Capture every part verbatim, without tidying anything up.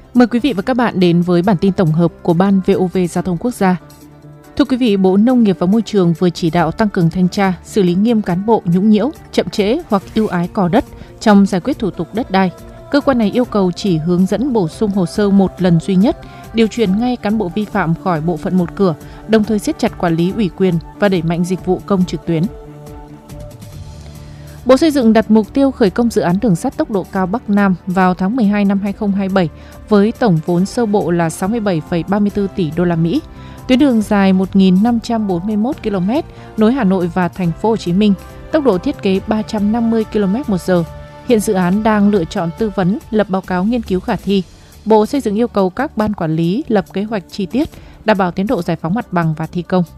Mời quý vị và các bạn đến với bản tin tổng hợp của Ban vê o vê Giao thông Quốc gia. Thưa quý vị, Bộ Nông nghiệp và Môi trường vừa chỉ đạo tăng cường thanh tra, xử lý nghiêm cán bộ nhũng nhiễu, chậm trễ hoặc ưu ái cò đất trong giải quyết thủ tục đất đai. Cơ quan này yêu cầu chỉ hướng dẫn bổ sung hồ sơ một lần duy nhất, điều chuyển ngay cán bộ vi phạm khỏi bộ phận một cửa, đồng thời siết chặt quản lý ủy quyền và đẩy mạnh dịch vụ công trực tuyến. Bộ Xây dựng đặt mục tiêu khởi công dự án đường sắt tốc độ cao Bắc Nam vào tháng mười hai năm hai nghìn không trăm hai mươi bảy với tổng vốn sơ bộ là sáu mươi bảy phẩy ba mươi tư tỷ đô la Mỹ. Tuyến đường dài một nghìn năm trăm bốn mươi mốt ki lô mét nối Hà Nội và thành phố Hồ Chí Minh, tốc độ thiết kế ba trăm năm mươi ki lô mét một giờ. Hiện dự án đang lựa chọn tư vấn, lập báo cáo nghiên cứu khả thi. Bộ Xây dựng yêu cầu các ban quản lý lập kế hoạch chi tiết, đảm bảo tiến độ giải phóng mặt bằng và thi công.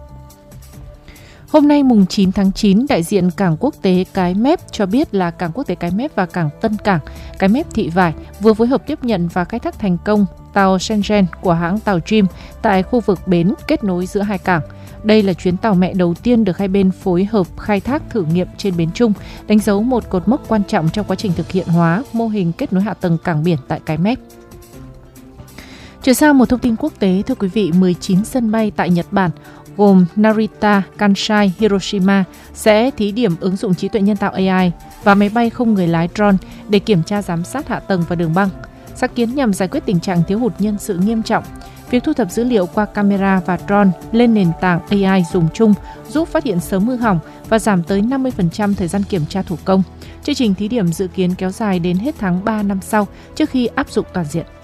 Hôm nay mùng chín tháng chín, đại diện Cảng Quốc tế Cái Mép cho biết là Cảng Quốc tế Cái Mép và Cảng Tân Cảng, Cái Mép Thị Vải vừa phối hợp tiếp nhận và khai thác thành công tàu Shenzhen của hãng tàu Dream tại khu vực bến kết nối giữa hai cảng. Đây là chuyến tàu mẹ đầu tiên được hai bên phối hợp khai thác thử nghiệm trên bến chung, đánh dấu một cột mốc quan trọng trong quá trình thực hiện hóa mô hình kết nối hạ tầng cảng biển tại Cái Mép. Chuyển sang một thông tin quốc tế, thưa quý vị, mười chín sân bay tại Nhật Bản gồm Narita, Kansai, Hiroshima sẽ thí điểm ứng dụng trí tuệ nhân tạo a i và máy bay không người lái drone để kiểm tra giám sát hạ tầng và đường băng. Sáng kiến nhằm giải quyết tình trạng thiếu hụt nhân sự nghiêm trọng. Việc thu thập dữ liệu qua camera và drone lên nền tảng a i dùng chung giúp phát hiện sớm hư hỏng và giảm tới năm mươi phần trăm thời gian kiểm tra thủ công. Chương trình thí điểm dự kiến kéo dài đến hết tháng ba năm sau trước khi áp dụng toàn diện.